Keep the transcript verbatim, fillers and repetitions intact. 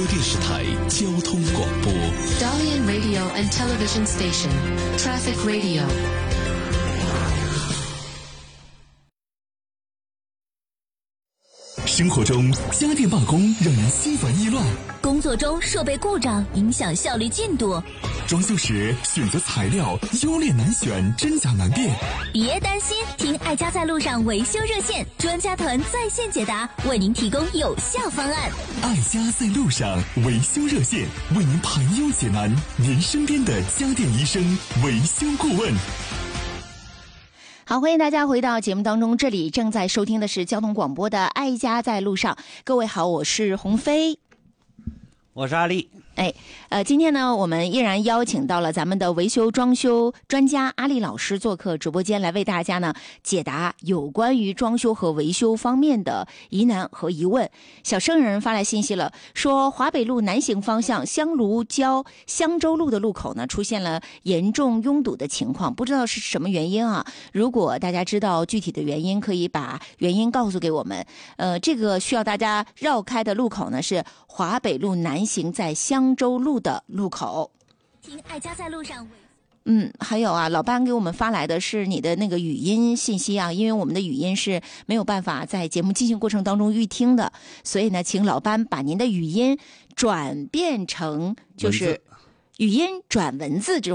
播电视台交通广播。 Dalian Radio and Television Station, Traffic Radio。 生活中家电罢工让人心烦意乱， 工作中设备故障影响效率进度， 装修时选择材料优劣难选，真假难辨。 别担心，听爱家在路上维修热线，专家团在线解答，为您提供有效方案。 爱家在路上维修热线，为您排忧解难，您身边的家电医生、维修顾问。 好，欢迎大家回到节目当中，这里正在收听的是交通广播的《爱家在路上》。各位好，我是鸿飞， 我是阿丽。 哎，呃，今天呢，我们依然邀请到了咱们的维修装修专家阿丽老师做客直播间，来为大家呢解答有关于装修和维修方面的疑难和疑问。小生人发来信息了，说华北路南行方向香炉交香洲路的路口呢出现了严重拥堵的情况，不知道是什么原因啊？如果大家知道具体的原因，可以把原因告诉给我们。呃，这个需要大家绕开的路口呢是华北路南行在香香洲路的路口。 听爱家在路上。 嗯，还有啊，老班给我们发来的是你的那个语音信息啊，因为我们的语音是没有办法在节目进行过程当中预听的，所以呢，请老班把您的语音转变成就是语音转文字这种。